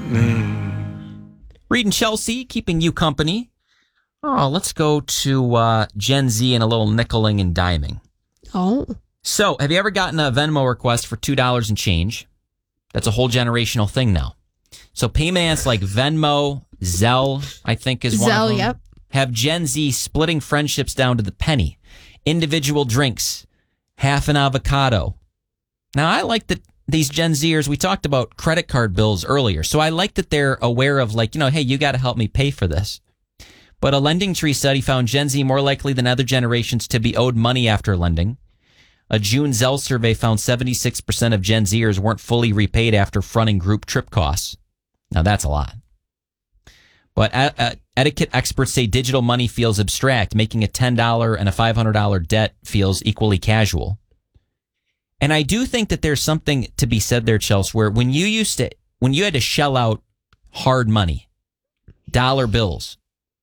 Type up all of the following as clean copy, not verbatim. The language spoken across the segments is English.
Reed and Chelsea, keeping you company. Oh, let's go to Gen Z and a little nickeling and diming. Oh. So, have you ever gotten a Venmo request for $2 and change? That's a whole generational thing now. So, payments like Venmo, Zelle, I think is one of them. Yep. Have Gen Z splitting friendships down to the penny. Individual drinks, half an avocado. Now, I like that these Gen Zers, we talked about credit card bills earlier, so I like that they're aware of like, hey, you got to help me pay for this. But a Lending Tree study found Gen Z more likely than other generations to be owed money after lending. A June Zelle survey found 76% of Gen Zers weren't fully repaid after fronting group trip costs. Now, that's a lot. But etiquette experts say digital money feels abstract, making a $10 and a $500 debt feels equally casual. And I do think that there's something to be said there, Chelsea, where when you had to shell out hard money, dollar bills,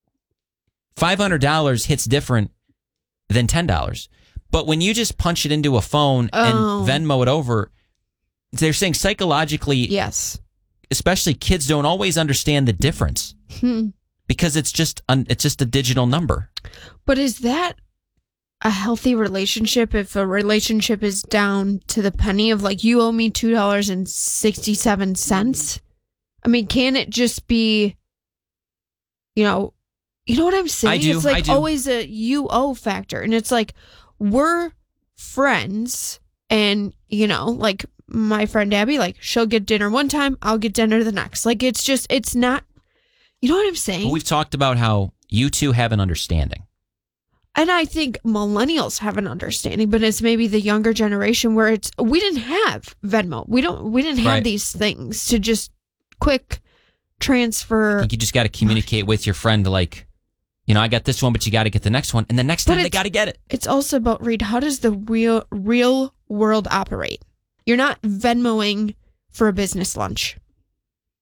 $500 hits different than $10. But when you just punch it into a phone and Venmo it over, they're saying psychologically, yes, especially kids don't always understand the difference because it's just a digital number. But is that a healthy relationship if a relationship is down to the penny of like, you owe me $2.67? I mean, can it just be, you know what I'm saying? It's like always a you owe factor. And it's like, we're friends and, like my friend Abby, like she'll get dinner one time, I'll get dinner the next. Like, it's not, you know what I'm saying? But we've talked about how you two have an understanding. And I think millennials have an understanding, but it's maybe the younger generation where we didn't have Venmo. We didn't have these things to just quick transfer. I think you just got to communicate with your friend like, I got this one, but you got to get the next one. And the next time they got to get it. It's also about, Reed, how does the real world operate? You're not Venmoing for a business lunch.